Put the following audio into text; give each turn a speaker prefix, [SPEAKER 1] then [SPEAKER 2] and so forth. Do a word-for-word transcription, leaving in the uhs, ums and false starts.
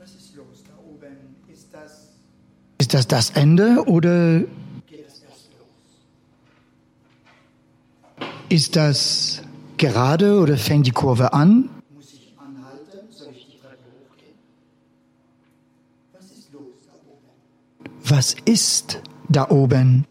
[SPEAKER 1] Was ist los da oben? Ist das,
[SPEAKER 2] Ist das das Ende oder
[SPEAKER 1] geht das erst los?
[SPEAKER 2] ist das gerade oder fängt die Kurve an?
[SPEAKER 1] Muss ich anhalten? Soll ich die Treppe hochgehen? Was ist los da oben?
[SPEAKER 2] Was ist da oben?